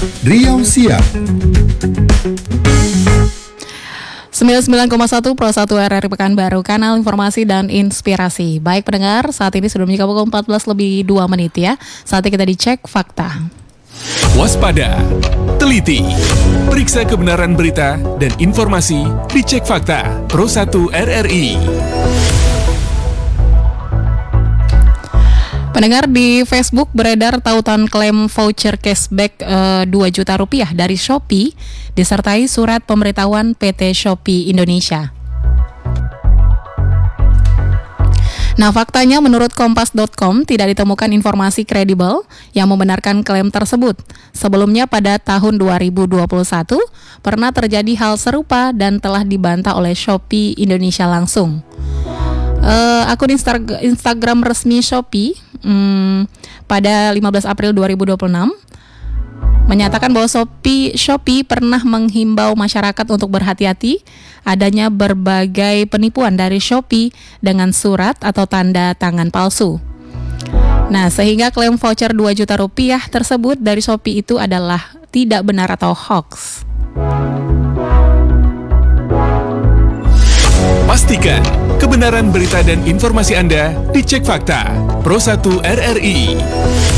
Riau Siap 99,1 Pro 1 RRI Pekanbaru, kanal informasi dan inspirasi. Baik pendengar, saat ini sudah menjadi pukul 14 lebih 2 menit ya. Saatnya kita dicek fakta. Waspada, teliti, periksa kebenaran berita dan informasi di Cek Fakta Pro 1 RRI. Pendengar, di Facebook beredar tautan klaim voucher cashback 2 juta rupiah dari Shopee disertai surat pemberitahuan PT Shopee Indonesia. Nah, faktanya menurut Kompas.com tidak ditemukan informasi kredibel yang membenarkan klaim tersebut. Sebelumnya pada tahun 2021 pernah terjadi hal serupa dan telah dibantah oleh Shopee Indonesia langsung. Akun Instagram resmi Shopee pada 15 April 2026 menyatakan bahwa Shopee pernah menghimbau masyarakat untuk berhati-hati adanya berbagai penipuan dari Shopee dengan surat atau tanda tangan palsu. Nah, sehingga klaim voucher 2 juta rupiah tersebut dari Shopee itu adalah tidak benar atau hoax. Pastikan kebenaran berita dan informasi Anda di Cek Fakta Pro 1 RRI.